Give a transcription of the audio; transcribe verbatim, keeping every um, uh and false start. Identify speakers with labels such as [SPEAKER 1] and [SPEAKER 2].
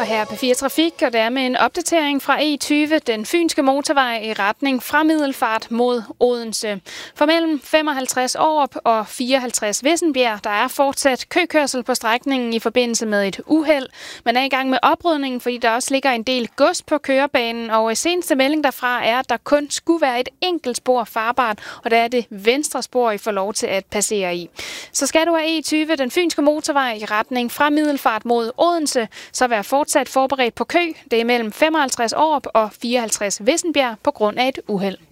[SPEAKER 1] her på P fire Trafik, og det er med en opdatering fra E tyve, den fynske motorvej i retning fra Middelfart mod Odense. For mellem femoghalvtreds Aarup og fireoghalvtreds Vissenbjerg, der er fortsat køkørsel på strækningen i forbindelse med et uheld. Man er i gang med oprydningen, fordi der også ligger en del gods på kørebanen, og seneste melding derfra er, at der kun skulle være et enkelt spor farbart, og der er det venstre spor, I får lov til at passere i. Så skal du have E tyve, den fynske motorvej i retning fra Middelfart mod Odense, så vær fortsat forberedt på kø. Det er mellem femoghalvtreds Aarup og fireoghalvtreds Vissenbjerg på grund af et uheld.